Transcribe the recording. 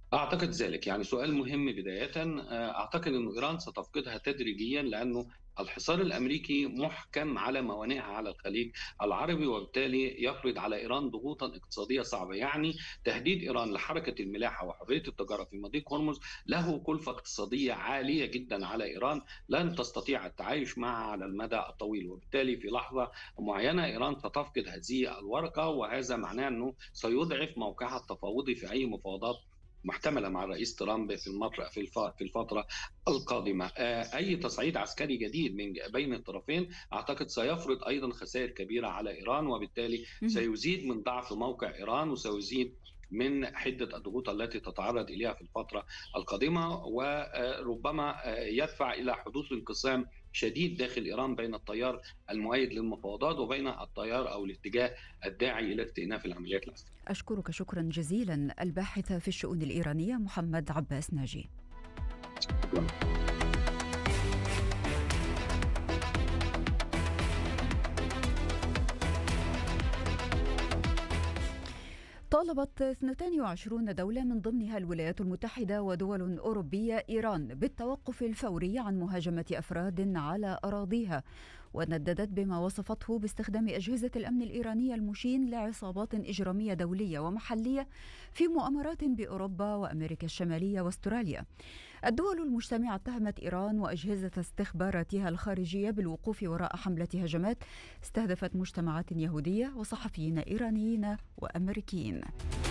أعتقد ذلك، يعني سؤال مهم بدايةً. أعتقد إنه إيران ستفقدها تدريجيًا، لأنه الحصار الأمريكي مُحكَم على موانئها على الخليج العربي، وبالتالي يفرض على إيران ضغوطًا اقتصادية صعبة. يعني تهديد إيران لحركة الملاحة وحرية التجارة في مضيق هرمز له كلفة اقتصادية عالية جدًا على إيران، لن تستطيع التعايش معها على المدى الطويل، وبالتالي في لحظة معينة إيران ستفقد هذه الورقة، وهذا معناه إنه سيضعف موقعها التفاوضي في أي مفاوضات محتملة مع الرئيس ترامب في الفترة القادمة. أي تصعيد عسكري جديد بين الطرفين أعتقد سيفرض أيضا خسائر كبيرة على إيران، وبالتالي مهم. سيزيد من ضعف موقع إيران، وسيزيد من حدة الضغوط التي تتعرض إليها في الفترة القادمة، وربما يدفع إلى حدوث انقسام شديد داخل إيران بين التيار المؤيد للمفاوضات وبين التيار أو الاتجاه الداعي إلى استئناف العمليات العسكرية. أشكرك شكرا جزيلا الباحث في الشؤون الإيرانية محمد عباس ناجي. طالبت 22 دولة من ضمنها الولايات المتحدة ودول أوروبية إيران بالتوقف الفوري عن مهاجمة أفراد على أراضيها، ونددت بما وصفته باستخدام أجهزة الأمن الإيرانية المشين لعصابات إجرامية دولية ومحلية في مؤامرات بأوروبا وأمريكا الشمالية واستراليا. الدول المجتمعة اتهمت إيران وأجهزة استخباراتها الخارجية بالوقوف وراء حملة هجمات استهدفت مجتمعات يهودية وصحفيين إيرانيين وأمريكيين.